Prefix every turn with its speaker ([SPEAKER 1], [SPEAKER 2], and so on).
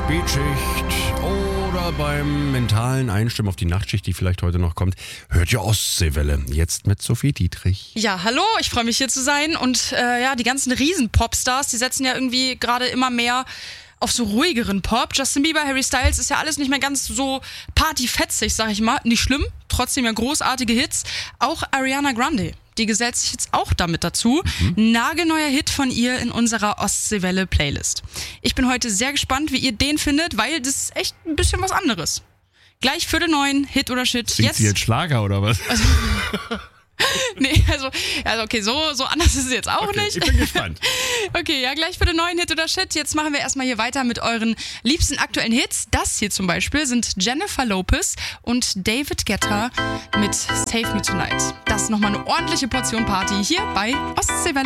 [SPEAKER 1] Spätschicht oder beim mentalen Einstimmen auf die Nachtschicht, die vielleicht heute noch kommt, hört ihr Ostseewelle. Jetzt mit Sophie Dietrich.
[SPEAKER 2] Ja, hallo, ich freue mich hier zu sein und die ganzen Riesen-Popstars, die setzen ja irgendwie gerade immer mehr auf so ruhigeren Pop. Justin Bieber, Harry Styles, ist ja alles nicht mehr ganz so partyfetzig, sag ich mal. Nicht schlimm, trotzdem ja großartige Hits. Auch Ariana Grande, die gesellt sich jetzt auch damit dazu. Nagelneuer Hit von ihr in unserer Ostseewelle-Playlist. Ich bin heute sehr gespannt, wie ihr den findet, weil das ist echt ein bisschen was anderes. Gleich 8:45, Hit oder Shit.
[SPEAKER 1] Singt sie jetzt Schlager oder was?
[SPEAKER 2] Nee, also okay, so anders ist es jetzt auch
[SPEAKER 1] Okay,
[SPEAKER 2] nicht.
[SPEAKER 1] ich bin gespannt.
[SPEAKER 2] Okay, ja, gleich für den neuen Hit oder Shit. Jetzt machen wir erstmal hier weiter mit euren liebsten aktuellen Hits. Das hier zum Beispiel sind Jennifer Lopez und David Guetta mit Save Me Tonight. Das ist nochmal eine ordentliche Portion Party hier bei Ostseewelle.